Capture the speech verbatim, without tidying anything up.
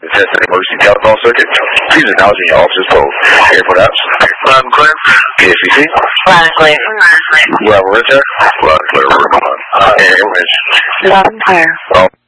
The test and emergency telephone circuit. Please acknowledge in your officer's code. Airport apps. Loud and clear. K S C C. Loud and clear. Well, we're in there. Loud and clear. We're on. Uh, air image. Loud and clear. Oh.